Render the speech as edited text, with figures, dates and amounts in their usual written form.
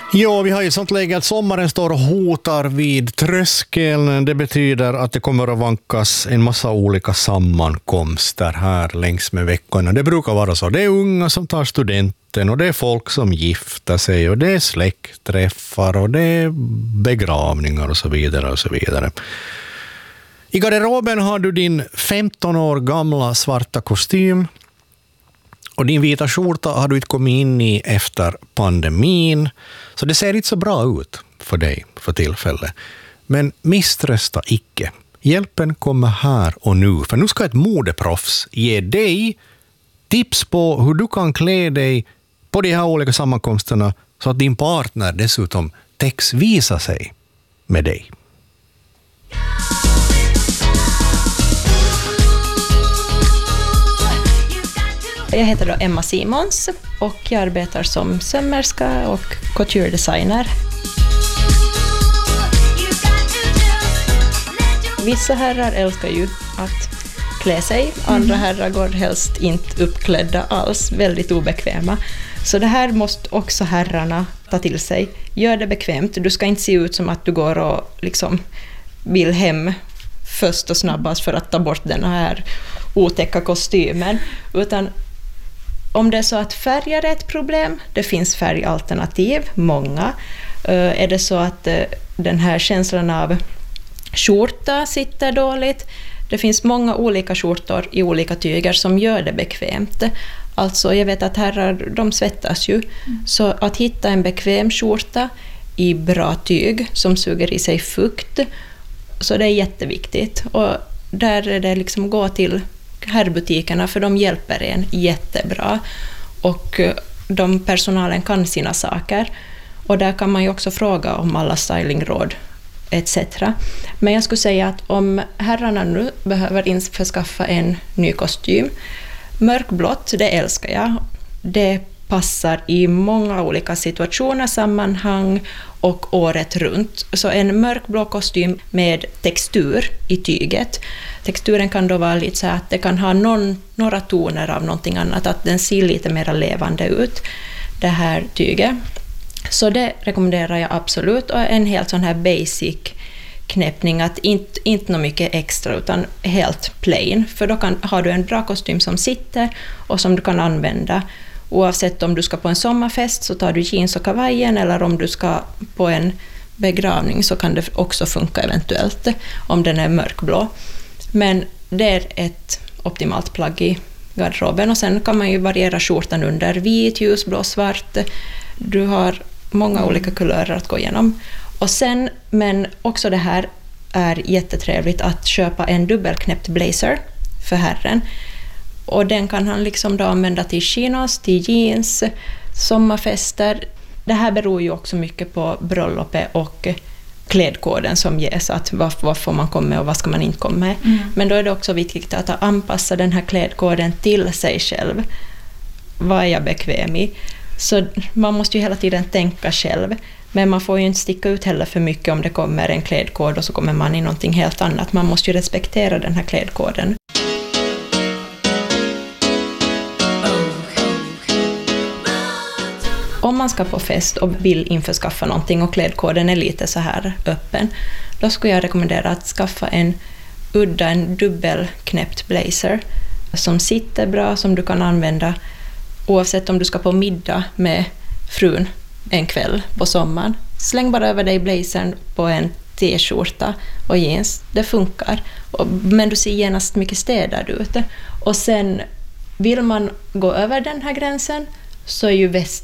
Ja, vi har ju sånt läge att sommaren står och hotar vid tröskeln. Det betyder att det kommer att vankas en massa olika sammankomster här längs med veckorna. Det brukar vara så. Det är unga som tar studenten och det är folk som gifter sig och det är släktträffar och det är begravningar och så vidare och så vidare. I garderoben har du din 15 år gamla svarta kostym. Och din vita skjorta har du inte kommit in i efter pandemin. Så det ser inte så bra ut för dig för tillfället. Men misströsta icke. Hjälpen kommer här och nu. För nu ska ett modeproffs ge dig tips på hur du kan klä dig på de här olika sammankomsterna så att din partner dessutom täcks visa sig med dig. Jag heter då Emma Simons och jag arbetar som sömmerska och couture designer. Vissa herrar älskar ju att klä sig, andra herrar går helst inte uppklädda alls, väldigt obekväma. Så det här måste också herrarna ta till sig. Gör det bekvämt, du ska inte se ut som att du går och liksom vill hem först och snabbast för att ta bort den här otäcka kostymen, utan om det är så att färger är ett problem, det finns färgalternativ, många. Är det så att den här känslan av skjorta sitter dåligt, det finns många olika skjortor i olika tyger som gör det bekvämt. Alltså jag vet att herrar, de svettas ju. Så att hitta en bekväm skjorta i bra tyg som suger i sig fukt, så det är jätteviktigt. Och där är det liksom gå till herrbutikerna, för de hjälper en jättebra och de personalen kan sina saker och där kan man ju också fråga om alla stylingråd etc. Men jag skulle säga att om herrarna nu behöver införskaffa en ny kostym, mörkblått, det älskar jag. Det passar i många olika situationer, sammanhang och året runt. Så en mörkblå kostym med textur i tyget. Texturen kan då vara lite så att det kan ha några toner av någonting annat, att den ser lite mer levande ut, det här tyget. Så det rekommenderar jag absolut, och en helt sån här basic knäppning, att inte något mycket extra utan helt plain, för då har du en bra kostym som sitter och som du kan använda. Oavsett om du ska på en sommarfest så tar du jeans och kavajen, eller om du ska på en begravning så kan det också funka eventuellt om den är mörkblå. Men det är ett optimalt plagg i garderoben, och sen kan man ju variera skjortan under vit, ljusblå, svart. Du har många olika kulörer att gå igenom. Och sen, men också det här är jättetrevligt att köpa en dubbelknäppt blazer för herren. Och den kan han liksom då använda till chinos, till jeans, sommarfester. Det här beror ju också mycket på bröllopet och klädkoden som ges, att vad får man komma med och vad ska man inte komma med. Men då är det också viktigt att anpassa den här klädkoden till sig själv. Vad är jag bekväm i? Så man måste ju hela tiden tänka själv. Men man får ju inte sticka ut heller för mycket om det kommer en klädkod och så kommer man i någonting helt annat. Man måste ju respektera den här klädkoden. Om man ska på fest och vill införskaffa någonting och klädkoden är lite så här öppen, då skulle jag rekommendera att skaffa en dubbelknäppt blazer som sitter bra, som du kan använda oavsett om du ska på middag med frun en kväll på sommaren. Släng bara över dig blazern på en t-skjorta och jeans, det funkar. Men du ser genast mycket städad ut. Och sen vill man gå över den här gränsen så är ju väst